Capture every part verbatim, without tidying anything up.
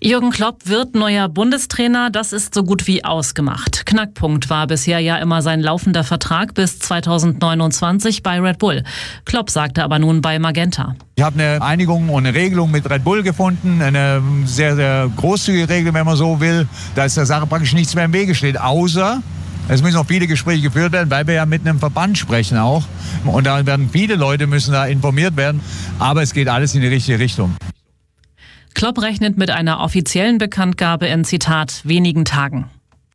Jürgen Klopp wird neuer Bundestrainer, das ist so gut wie ausgemacht. Knackpunkt war bisher ja immer sein laufender Vertrag bis zweitausendneunundzwanzig bei Red Bull. Klopp sagte aber nun bei Magenta: Ich habe eine Einigung und eine Regelung mit Red Bull gefunden, eine sehr, sehr großzügige Regelung, wenn man so will, dass der Sache praktisch nichts mehr im Wege steht, außer es müssen noch viele Gespräche geführt werden, weil wir ja mit einem Verband sprechen auch. Und da werden viele Leute müssen da informiert werden, aber es geht alles in die richtige Richtung. Klopp rechnet mit einer offiziellen Bekanntgabe in, Zitat, wenigen Tagen.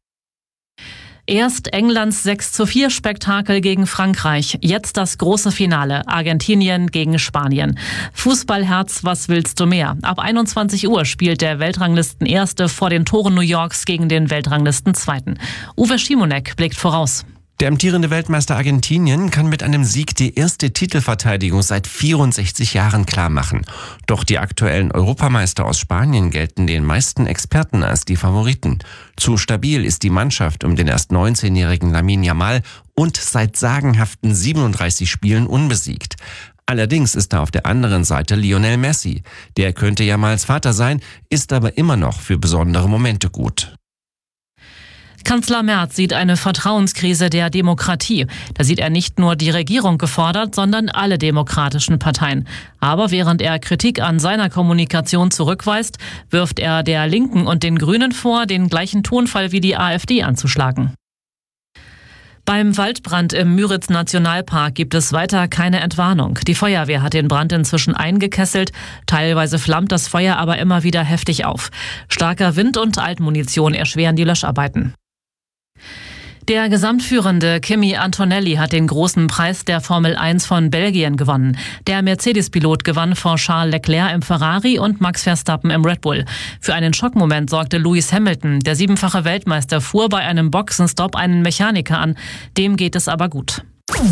Erst Englands sechs zu vier Spektakel gegen Frankreich, jetzt das große Finale, Argentinien gegen Spanien. Fußballherz, was willst du mehr? Ab einundzwanzig Uhr spielt der Weltranglisten-Erste vor den Toren New Yorks gegen den Weltranglisten-Zweiten. Uwe Schimonek blickt voraus. Der amtierende Weltmeister Argentinien kann mit einem Sieg die erste Titelverteidigung seit vierundsechzig Jahren klarmachen. Doch die aktuellen Europameister aus Spanien gelten den meisten Experten als die Favoriten. Zu stabil ist die Mannschaft um den erst neunzehnjährigen Lamine Yamal und seit sagenhaften siebenunddreißig Spielen unbesiegt. Allerdings ist da auf der anderen Seite Lionel Messi. Der könnte Yamals Vater sein, ist aber immer noch für besondere Momente gut. Kanzler Merz sieht eine Vertrauenskrise der Demokratie. Da sieht er nicht nur die Regierung gefordert, sondern alle demokratischen Parteien. Aber während er Kritik an seiner Kommunikation zurückweist, wirft er der Linken und den Grünen vor, den gleichen Tonfall wie die AfD anzuschlagen. Beim Waldbrand im Müritz-Nationalpark gibt es weiter keine Entwarnung. Die Feuerwehr hat den Brand inzwischen eingekesselt. Teilweise flammt das Feuer aber immer wieder heftig auf. Starker Wind und Altmunition erschweren die Löscharbeiten. Der Gesamtführende Kimi Antonelli hat den großen Preis der Formel eins von Belgien gewonnen. Der Mercedes-Pilot gewann vor Charles Leclerc im Ferrari und Max Verstappen im Red Bull. Für einen Schockmoment sorgte Lewis Hamilton. Der siebenfache Weltmeister fuhr bei einem Boxenstopp einen Mechaniker an. Dem geht es aber gut.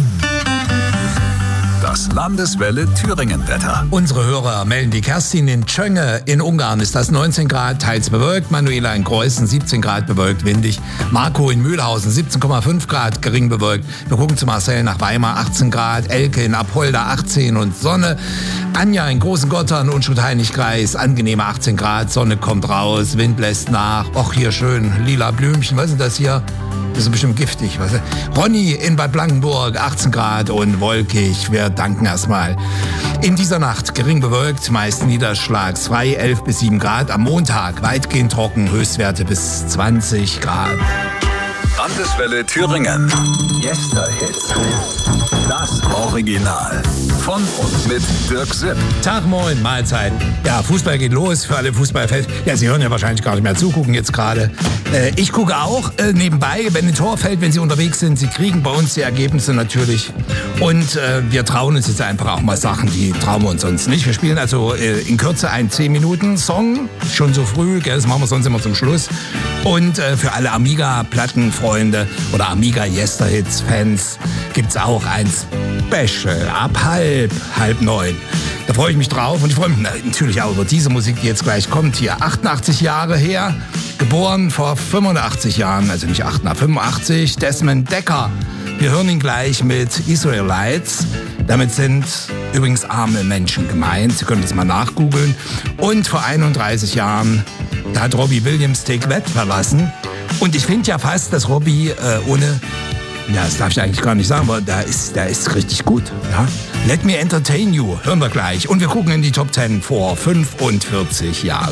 Das Landeswelle Thüringen-Wetter. Unsere Hörer melden die Kerstin in Tschönge in Ungarn ist das neunzehn Grad, teils bewölkt. Manuela in Kreuzen siebzehn Grad, bewölkt, windig. Marco in Mühlhausen siebzehn Komma fünf Grad, gering bewölkt. Wir gucken zu Marcel nach Weimar achtzehn Grad. Elke in Apolda achtzehn und Sonne. Anja in Großengottern und Schutheinigkreis angenehme achtzehn Grad. Sonne kommt raus, Wind bläst nach. Och, hier schön lila Blümchen. Was ist das hier? Das ist bestimmt giftig. Was? Ronny in Bad Blankenburg, achtzehn Grad und wolkig. Wir danken erstmal. In dieser Nacht gering bewölkt, meist niederschlagsfrei, elf bis sieben Grad. Am Montag weitgehend trocken, Höchstwerte bis zwanzig Grad. Landeswelle Thüringen. Yesterhits. Das Original. Von und mit Dirk Sipp. Tag, moin, Mahlzeit. Ja, Fußball geht los für alle Fußballfans. Ja, Sie hören ja wahrscheinlich gar nicht mehr zugucken jetzt gerade. Äh, ich gucke auch äh, nebenbei, wenn ein Tor fällt, wenn Sie unterwegs sind. Sie kriegen bei uns die Ergebnisse natürlich. Und äh, wir trauen uns jetzt einfach auch mal Sachen, die trauen wir uns sonst nicht. Wir spielen also äh, in Kürze einen zehn Minuten Song. Schon so früh, gell? Das machen wir sonst immer zum Schluss. Und äh, für alle Amiga-Plattenfreunde oder Amiga-Yesterhits-Fans gibt's auch ein Special ab halb, halb neun. Da freue ich mich drauf und ich freue mich natürlich auch über diese Musik, die jetzt gleich kommt. Hier achtundachtzig Jahre her, geboren vor fünfundachtzig Jahren, also nicht achtundachtzig, fünfundachtzig, Desmond Dekker. Wir hören ihn gleich mit Israelites. Damit sind übrigens arme Menschen gemeint. Sie können das mal nachgoogeln. Und vor einunddreißig Jahren, da hat Robbie Williams Take That verlassen. Und ich finde ja fast, dass Robbie äh, ohne... Ja, das darf ich eigentlich gar nicht sagen, aber da ist, da ist richtig gut. Ja? Let Me Entertain You, hören wir gleich. Und wir gucken in die Top zehn vor fünfundvierzig Jahren.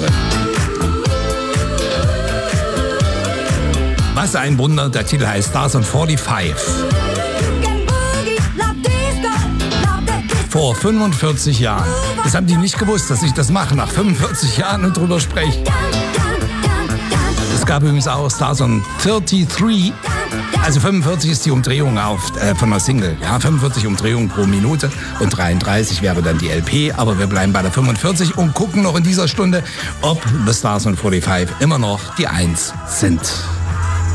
Was ein Wunder, der Titel heißt Stars on forty-five. Vor fünfundvierzig Jahren. Das haben die nicht gewusst, dass ich das mache nach fünfundvierzig Jahren und drüber spreche. Es gab übrigens auch Stars on dreiunddreißig. Also fünfundvierzig ist die Umdrehung auf, äh, von der Single. Ja, fünfundvierzig Umdrehungen pro Minute und dreiunddreißig wäre dann die L P. Aber wir bleiben bei der fünfundvierzig und gucken noch in dieser Stunde, ob The Stars on forty-five immer noch die Eins sind.